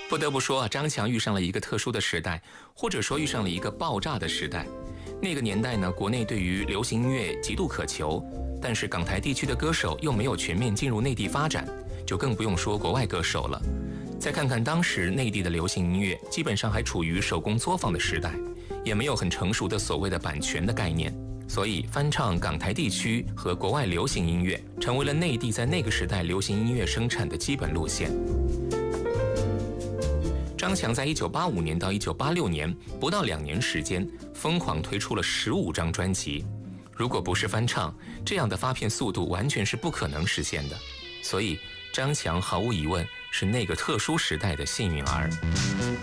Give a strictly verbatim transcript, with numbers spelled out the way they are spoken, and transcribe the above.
不得不说啊，张强遇上了一个特殊的时代，或者说遇上了一个爆炸的时代。那个年代呢，国内对于流行音乐极度渴求，但是港台地区的歌手又没有全面进入内地发展，就更不用说国外歌手了。再看看当时内地的流行音乐，基本上还处于手工作坊的时代，也没有很成熟的所谓的版权的概念，所以翻唱港台地区和国外流行音乐成为了内地在那个时代流行音乐生产的基本路线。张强在一九八五年到一九八六年不到两年时间，疯狂推出了十五张专辑。如果不是翻唱，这样的发片速度完全是不可能实现的。所以张强毫无疑问是那个特殊时代的幸运儿。